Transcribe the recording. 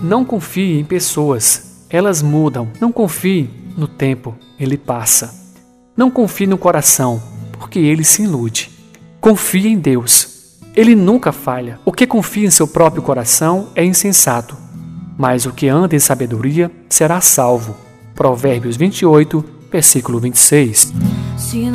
Não confie em pessoas, elas mudam. Não confie no tempo, ele passa. Não confie no coração, porque ele se ilude. Confie em Deus, ele nunca falha. O que confia em seu próprio coração é insensato, mas o que anda em sabedoria será salvo. Provérbios 28, versículo 26.